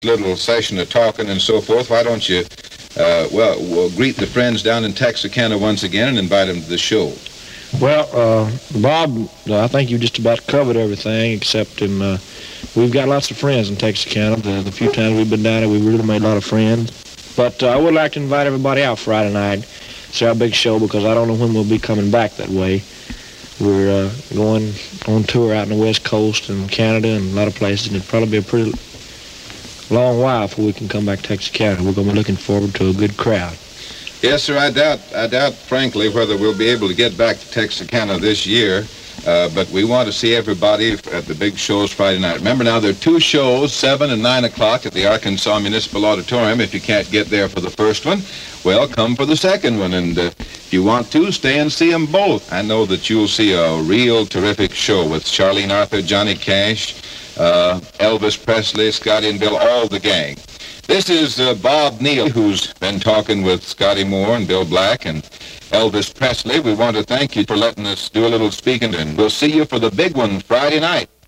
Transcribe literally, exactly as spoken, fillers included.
little session of talking and so forth, why don't you, uh, well, we'll greet the friends down in Texarkana once again and invite them to the show. Well, uh, Bob, I think you just about covered everything, except in, uh, we've got lots of friends in Texarkana. The, the few times we've been down there, we've really made a lot of friends. But uh, I would like to invite everybody out Friday night, see our big show, because I don't know when we'll be coming back that way. We're uh, going on tour out in the West Coast and Canada and a lot of places, and it'll probably be a pretty long while before we can come back to Texarkana. We're going to be looking forward to a good crowd. Yes, sir. I doubt, I doubt, frankly, whether we'll be able to get back to Texarkana this year. Uh, but we want to see everybody at the big shows Friday night. Remember now, there are two shows, seven and nine o'clock at the Arkansas Municipal Auditorium. If you can't get there for the first one, well, come for the second one. And uh, if you want to, stay and see them both. I know that you'll see a real terrific show with Charlene Arthur, Johnny Cash, uh, Elvis Presley, Scotty and Bill, all the gang. This is uh, Bob Neal, who's been talking with Scotty Moore and Bill Black and Elvis Presley. We want to thank you for letting us do a little speaking, and we'll see you for the big one Friday night.